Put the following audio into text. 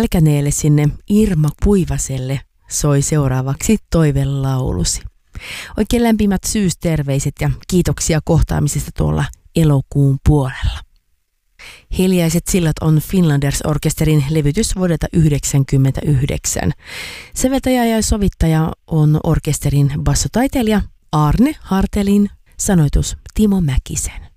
Pälkäneelle sinne Irma Puivaselle soi seuraavaksi toivelaulusi. Oikein lämpimät syysterveiset ja kiitoksia kohtaamisesta tuolla elokuun puolella. Hiljaiset sillat on Finlanders-orkesterin levytys vuodelta 1999. Säveltäjä ja sovittaja on orkesterin bassotaiteilija Arne Hartelin, sanoitus Timo Mäkisen.